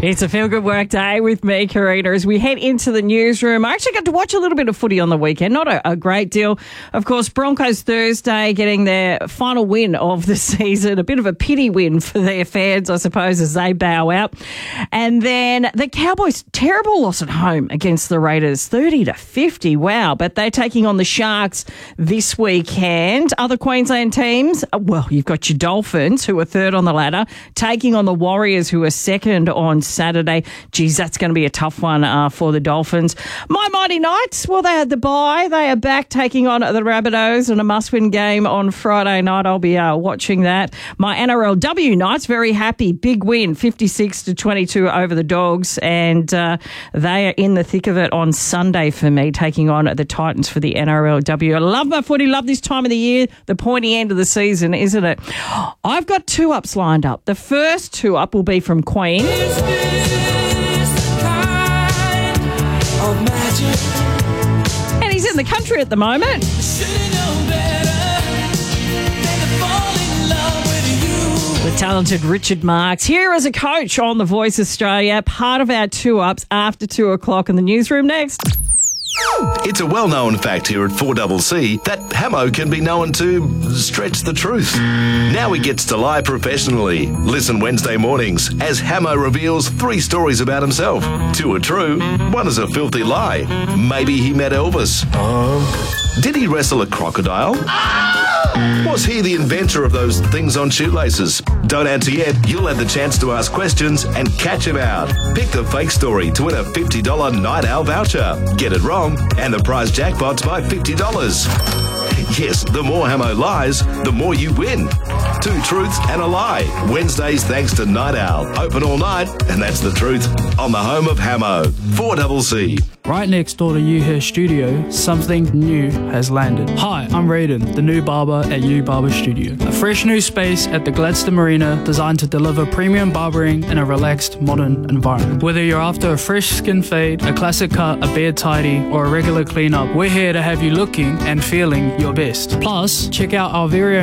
It's a feel-good work day with me, Karina, as we head into the newsroom. I actually got to watch a little bit of footy on the weekend, not a great deal. Of course, Broncos Thursday getting their final win of the season, a bit of a pity win for their fans, I suppose, as they bow out. And then the Cowboys, terrible loss at home against the Raiders, 30-50, wow. But they're taking on the Sharks this weekend. Other Queensland teams, well, you've got your Dolphins, who are third on the ladder, taking on the Warriors, who are second on Saturday. Geez, that's going to be a tough one for the Dolphins. My Mighty Knights, well, they had the bye. They are back taking on the Rabbitohs in a must-win game on Friday night. I'll be watching that. My NRLW Knights, very happy. Big win, 56-22 over the Dogs, and they are in the thick of it on Sunday for me, taking on the Titans for the NRLW. I love my footy, love this time of the year, the pointy end of the season, isn't it? I've got 2-ups lined up. The first 2-up will be from Queen. And he's in the country at the moment. The talented Richard Marx, here as a coach on The Voice Australia, part of our 2-ups after 2 o'clock in the newsroom next. It's a well-known fact here at 4CC that Hamo can be known to stretch the truth. Now he gets to lie professionally. Listen Wednesday mornings as Hamo reveals 3 stories about himself. 2 are true, 1 is a filthy lie. Maybe he met Elvis. Did he wrestle a crocodile? Was he the inventor of those things on shoelaces? Don't answer yet. You'll have the chance to ask questions and catch him out. Pick the fake story to win a $50 Night Owl voucher. Get it wrong, and the prize jackpot's by $50. Yes, the more Hamo lies, the more you win. 2 truths and a lie. Wednesdays thanks to Night Owl. Open all night, and that's the truth. On the home of Hamo. 4CC. Right next door to You Hair Studio, something new has landed. Hi, I'm Raiden, the new barber at You Barber Studio. A fresh new space at the Gladstone Marina designed to deliver premium barbering in a relaxed, modern environment. Whether you're after a fresh skin fade, a classic cut, a beard tidy, or a regular cleanup, we're here to have you looking and feeling your best. Plus, check out our very